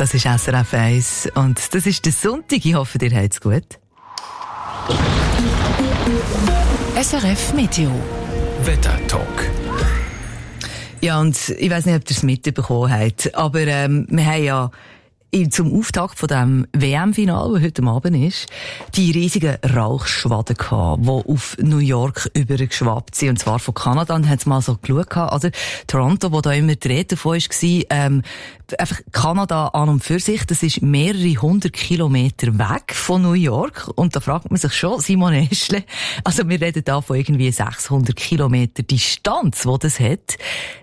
Das ist SRF 1 und das ist der Sonntag. Ich hoffe, ihr habt's gut. SRF Meteo. Wetter-Talk. Ja, und ich weiss nicht, ob ihr es mitbekommen habt, aber wir haben ja zum Auftakt von dem WM-Final, das heute Abend ist, die riesigen Rauchschwaden gehabt, die auf New York übergeschwappt sind, und zwar von Kanada. Und haben sie mal so geschaut, also Toronto, wo da immer die Rede davon war, einfach Kanada an und für sich, das ist mehrere 100 Kilometer weg von New York. Und da fragt man sich schon, Simon Eschle, also wir reden da von irgendwie 600 Kilometer Distanz, die das hat.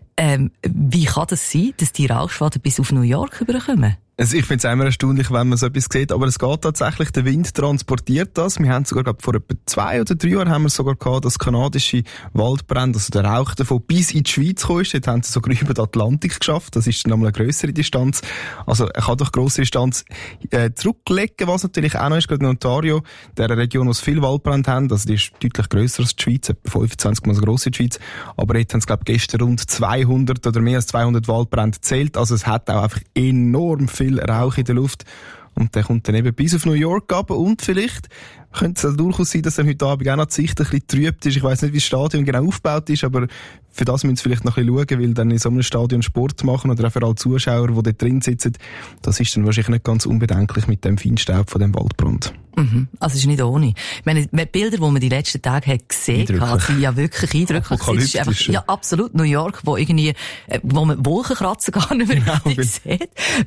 Wie kann das sein, dass die Rauchschwaden bis auf New York überkommen? Also ich finde es immer erstaunlich, wenn man so etwas sieht, aber es geht tatsächlich, der Wind transportiert das. Wir haben sogar, vor etwa 2 oder 3 Jahren haben wir sogar gehabt, dass kanadische Waldbrände, also der Rauch davon bis in die Schweiz gekommen ist. Dort haben sie sogar über den Atlantik geschafft. Das ist dann nochmal eine grössere Distanz. Also er kann doch grosse Distanz zurücklegen, was natürlich auch noch ist, gerade in Ontario, der Region, wo es viele Waldbrände haben. Also die ist deutlich grösser als die Schweiz, etwa 25 mal so gross wie die Schweiz. Aber dort haben sie, glaube ich, gestern rund 200 oder mehr als 200 Waldbrände gezählt. Also es hat auch einfach enorm viel Rauch in der Luft. Und der kommt dann eben bis auf New York runter. Und vielleicht könnte es durchaus sein, dass dann heute Abend auch noch die Sicht ein bisschen trübt ist. Ich weiss nicht, wie das Stadion genau aufgebaut ist, aber für das müssen Sie vielleicht noch ein bisschen schauen, weil dann in so einem Stadion Sport machen oder auch für alle Zuschauer, die dort drin sitzen, das ist dann wahrscheinlich nicht ganz unbedenklich mit dem Feinstaub von dem Waldbrand. Mhm. Also es ist nicht ohne. Ich meine, die Bilder, die man die letzten Tage hat gesehen hat, sind ja wirklich eindrücklich. Es ist einfach, ja, absolut New York, wo irgendwie, wo man Wolkenkratzer gar nicht mehr richtig sieht,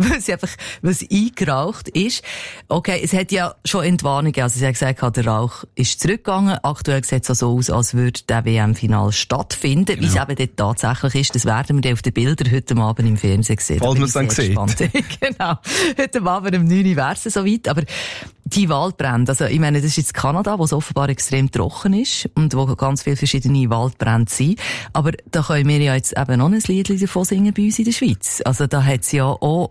weil es eingeraucht ist. Okay, es hat ja schon Entwarnungen, also sie hat gesagt, der Rauch ist zurückgegangen. Aktuell sieht es so aus, als würde der WM-Final stattfinden. Wie es eben dort tatsächlich ist, das werden wir dann auf den Bildern heute Abend im Fernsehen sehen. Falls man es dann sieht. Genau. Heute Abend um 9 Uhr wäre es soweit. Aber die Waldbrände, also ich meine, das ist jetzt Kanada, wo es offenbar extrem trocken ist und wo ganz viele verschiedene Waldbrände sind. Aber da können wir ja jetzt eben noch ein Lied davon singen bei uns in der Schweiz. Also da hat es ja auch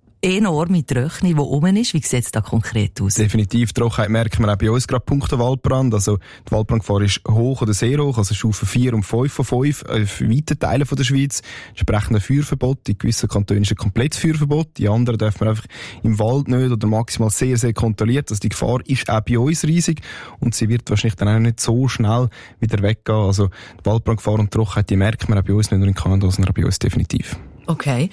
enorme Trockenheit, die rum ist. Wie sieht es da konkret aus? Definitiv. Trockenheit merken wir auch bei uns gerade punkto Waldbrand. Also die Waldbrandgefahr ist hoch oder sehr hoch, also Stufe 4 und 5 von 5 in weiten Teilen von der Schweiz. Entsprechend ein Feuerverbot. In gewissen Kantonen ist ein komplettes Feuerverbot. Die anderen dürfen wir einfach im Wald nicht oder maximal sehr, sehr kontrolliert. Also die Gefahr ist auch bei uns riesig und sie wird wahrscheinlich dann auch nicht so schnell wieder weggehen. Also die Waldbrandgefahr und Trockenheit, die merken wir auch bei uns, nicht nur in Kanada, sondern auch bei uns definitiv. Okay.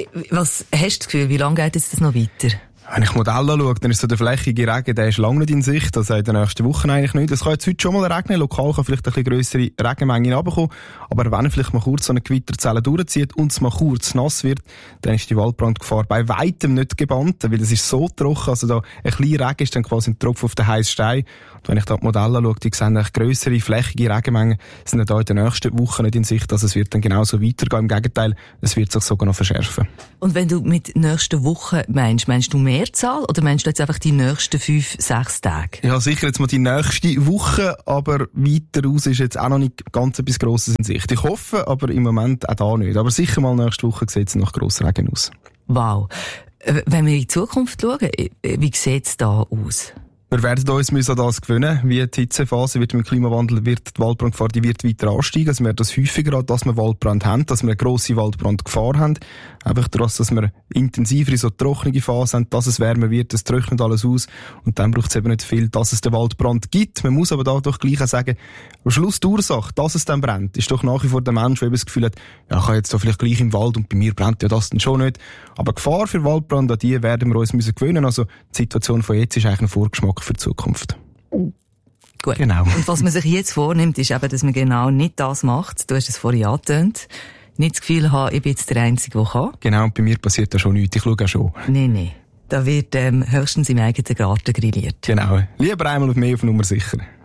Was hast du das Gefühl, wie lange geht es noch weiter? Wenn ich Modell anschaue, dann ist so der flächige Regen, der ist lange nicht in Sicht, also in den nächsten Wochen eigentlich nicht. Es kann jetzt heute schon mal regnen, lokal kann vielleicht ein bisschen grössere Regenmengen runterkommen, aber wenn vielleicht mal kurz so eine Gewitterzelle durchzieht und es mal kurz nass wird, dann ist die Waldbrandgefahr bei weitem nicht gebannt, weil es ist so trocken, also da ein kleiner Regen ist dann quasi ein Tropfen auf den heißen Stein. Und wenn ich da die Modelle anschaue, die sehen eigentlich grössere, flächige Regenmengen, sind dann da in den nächsten Wochen nicht in Sicht, also es wird dann genauso weitergehen. Im Gegenteil, es wird sich sogar noch verschärfen. Und wenn du mit nächsten Wochen meinst du Mehrzahl oder meinst du jetzt einfach die nächsten 5-6 Tage? Ja, sicher jetzt mal die nächste Woche, aber weiter raus ist jetzt auch noch nicht ganz etwas Grosses in Sicht. Ich hoffe, aber im Moment auch da nicht. Aber sicher mal nächste Woche sieht es nach Grossregen aus. Wow. Wenn wir in die Zukunft schauen, wie sieht es da aus? Wir werden uns an das gewöhnen. Wie die Hitzephase wird mit dem Klimawandel, wird die Waldbrandgefahr, die wird weiter ansteigen. Also wir werden das häufiger haben, dass wir Waldbrand haben, dass wir eine grosse Waldbrandgefahr haben. Einfach dadurch, dass wir intensiver in so trockene Phase haben, dass es wärmer wird, es trocknet alles aus. Und dann braucht es eben nicht viel, dass es den Waldbrand gibt. Man muss aber da doch gleich auch sagen, am Schluss die Ursache, dass es dann brennt, ist doch nach wie vor der Mensch, der eben das Gefühl hat, ja, ich kann jetzt da vielleicht gleich im Wald und bei mir brennt ja das dann schon nicht. Aber Gefahr für Waldbrand, an die werden wir uns gewöhnen. Also die Situation von jetzt ist eigentlich ein Vorgeschmack für die Zukunft. Gut. Genau. Und was man sich jetzt vornimmt, ist eben, dass man genau nicht das macht. Du hast es vorhin angetönt. Nicht das Gefühl haben, ich bin jetzt der Einzige, der kann. Genau, und bei mir passiert da schon nichts. Ich schaue auch schon. Nein. Da wird höchstens im eigenen Garten grilliert. Genau. Lieber einmal auf mehr auf Nummer sicher.